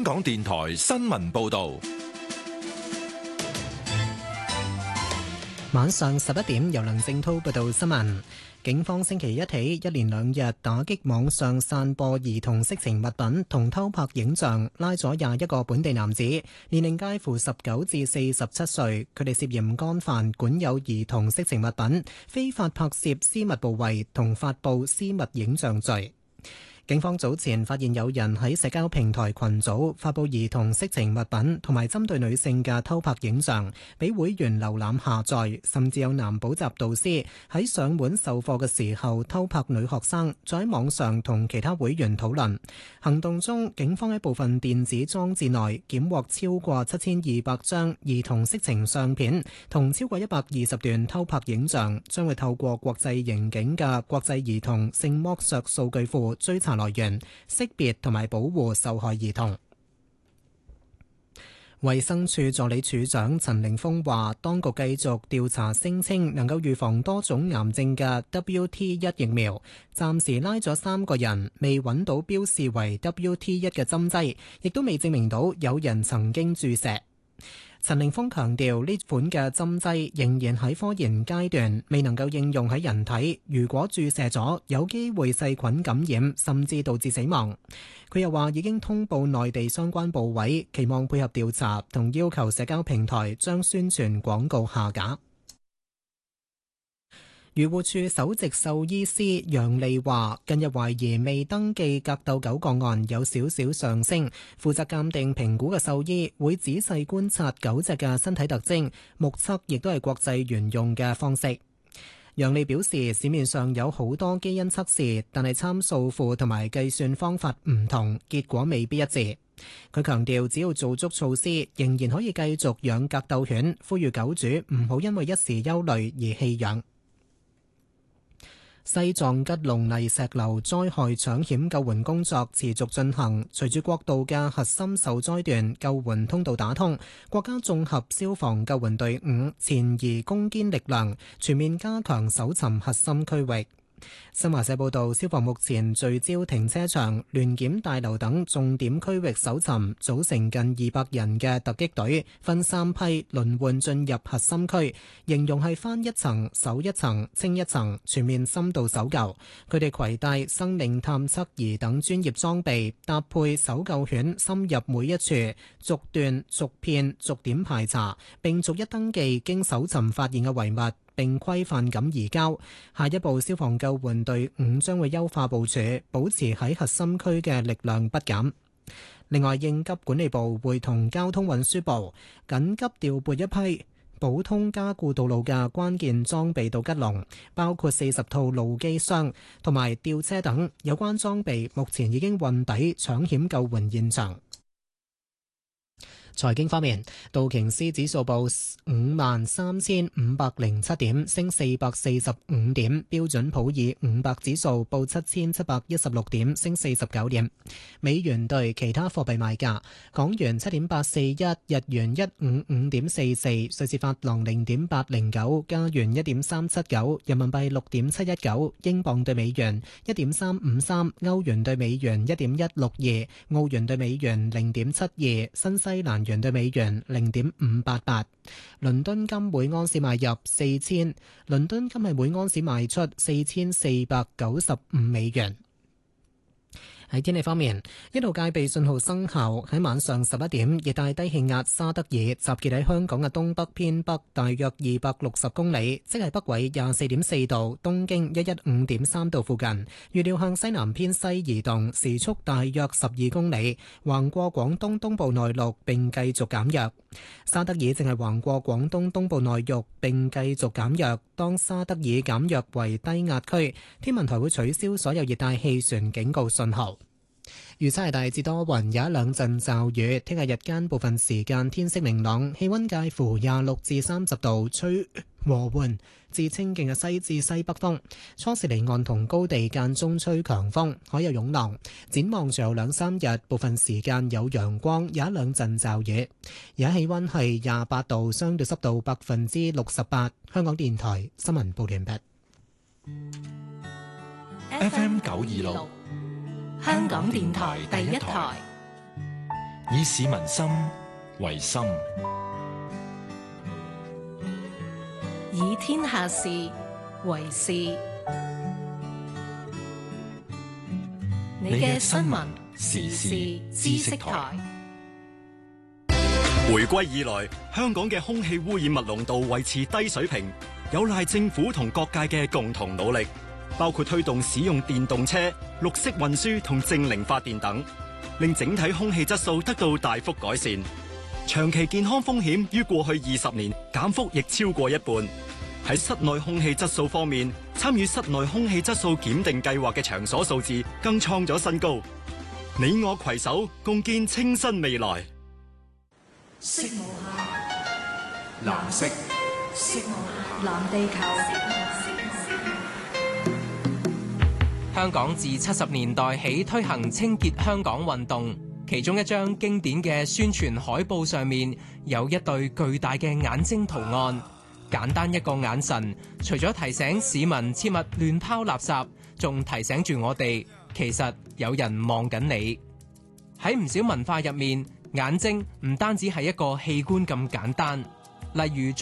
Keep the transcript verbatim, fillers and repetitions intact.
香港電台新聞報道。 晚上十一點，由梁正滔報道新聞。警方星期一起一連兩日打擊網上散播兒童色情物品同偷拍影像，拉咗廿一個本地男子，年齡介乎十九至四十七歲。佢哋涉嫌干犯管有兒童色情物品、非法拍攝私密部位同發布私密影像罪。警方早前發現有人喺社交平台群組發布兒童色情物品同埋針對女性嘅偷拍影像，俾會員瀏覽下載，甚至有男補習導師喺上門授課嘅時候偷拍女學生，再喺網上同其他會員討論。行動中，警方喺部分電子裝置內檢獲超過七千二百張兒童色情相片同超過一百二十段偷拍影像，將會透過國際刑警嘅國際兒童性剝削數據庫追查來源，識別同埋保護受害兒童。衛生署助理署長陳凌峰話，當局繼續調查聲稱能夠預防多種癌症嘅 W T 一 疫苗，暫時拉咗三個人，未揾到標示為 W T 一 嘅針劑，亦都未證明到有人曾經注射。陳凌峰強調，呢款嘅針劑仍然喺科研階段，未能夠應用喺人體。如果注射咗，有機會細菌感染，甚至導致死亡。佢又話已經通報內地相關部委，期望配合調查，同要求社交平台將宣傳廣告下架。漁護署首席獸醫師楊利話，近日懷疑未登記格鬥狗個案有少少上升，負責鑑定評估嘅獸醫會仔細觀察狗隻嘅身體特徵，目測亦都係國際沿用嘅方式。楊利表示，市面上有好多基因測試，但係參數庫同埋計算方法唔同，結果未必一致。佢強調，只要做足措施，仍然可以繼續養格鬥犬，呼籲狗主唔好因為一時憂慮而棄養。西藏吉隆泥石流災害搶險救援工作持續進行，隨住國道嘅核心受災段救援通道打通，國家綜合消防救援隊伍前移攻堅力量，全面加強搜尋核心區域。新華社報道，消防目前聚焦停車場、聯檢大樓等重點區域搜尋，組成近二百人嘅突擊隊，分三批輪換進入核心區，形容係翻一層、搜一層、清一層，全面深度搜救。佢哋攜帶生命探測儀等專業裝備，搭配搜救犬，深入每一處，逐段、逐片、逐點排查，並逐一登記經搜尋發現嘅遺物，並規範咁移交。下一步，消防救援隊伍將會優化部署，保持喺核心區嘅力量不減。另外，應急管理部會同交通運輸部緊急調撥一批普通加固道路嘅關鍵裝備到吉隆，包括四十套路機箱同埋吊車等。有關裝備目前已經運抵搶險救援現場。財經方面，道瓊斯指數報五萬三千五百零七點，升四百四十五點；標準普爾五百指數報七千七百一十六點，升四十九點。美元對其他貨幣賣價：港元七點八四一，日元一五五點四四，瑞士法郎零點八零九，加元一點三七九，人民幣六點七一九，英鎊對美元一點三五三，歐元對美元一點一六二，澳元對美元零點七二，新西蘭元對美元零點五八八。倫敦金每盎司買入四千，倫敦金係每盎司賣出四千四百九十五美元。喺天氣方面，一號戒備信號生效。喺晚上十一點，熱帶低氣壓沙德爾集結喺香港嘅東北偏北大約二百六十公里，即係北緯廿四點四度、東經一一五點三度附近。預料向西南偏西移動，時速大約十二公里，橫過廣東東部內陸並繼續減弱。沙德爾正係橫過廣東東部內陸並繼續減弱。當沙德爾減弱為低壓區，天文台會取消所有熱帶氣旋警告信號。預測係大致多雲，有一兩陣驟雨。聽日日間部分時間天色明朗，氣溫介乎廿六至三十度，吹和緩至清勁嘅西至西北風。初時離岸同高地間中吹強風，海有湧浪。展望隨後兩三日，部分時間有陽光，有一兩陣驟雨。而家氣溫係廿八度，相對濕度百分之六十八。香港電台新聞報完畢。 F M 九二六。 香港電台第一台， 以市民心為心， 以天下事為事。你嘅新聞時事知識台。 回歸以來，香港嘅空氣污染物濃度維持低水平，有賴政府同各界嘅共同努力，包括推動使用電動車、綠色運輸同淨零發電等，令整體空氣質素得到大幅改善。長期健康風險於過去二十年減幅亦超過一半。喺室內空氣質素方面，參與室內空氣質素檢定計劃嘅場所數字更創咗新高。你我攜手共建清新未來。 色無限， 藍色， 色無限，藍地球。 香港自七十年代起推行清潔香港運動，其中一張經典嘅宣傳海報上面有一對巨大嘅眼睛圖案。簡單一個眼神，除咗提醒市民切勿亂拋垃圾，仲提醒住我哋其實有人望緊你。喺唔少文化入面，眼睛唔單止係一個器官咁簡單，例如